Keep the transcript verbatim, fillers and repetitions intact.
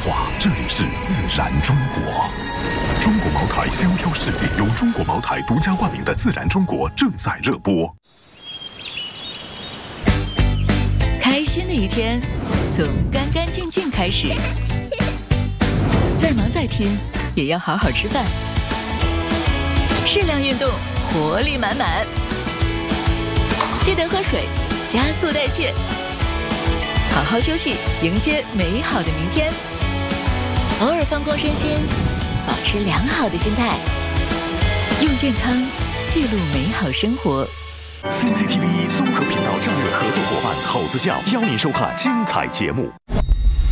话，这里是自然中国。中国茅台香飘世界由中国茅台独家冠名的自然中国正在热播。 开心的一天从干干净净开始，再忙再拼也要好好吃饭，适量运动，活力满满，记得喝水，加速代谢，好好休息，迎接美好的明天。偶尔放空身心，保持良好的心态，用健康记录美好生活。 C C T V 综合频道战略合作伙伴猴子酱邀您收看精彩节目。